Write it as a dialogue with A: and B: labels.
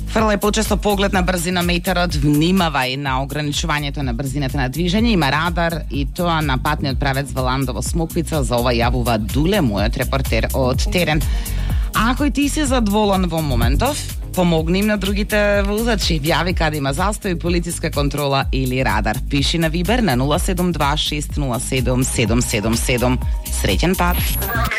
A: Фрлај почесто поглед на брзинометерот, внимавај на ограничувањето на брзината на движење, има радар и тоа на патниот правец во Ландово Смоквица. За ова јавува Дуле, мојот репортер од терен. А ако и ти си задволен во моментов, помогни им на другите возачи. Јави каде има застој, полициска контрола или радар. Пиши на Вибер на 072 607 777. Среќен пат!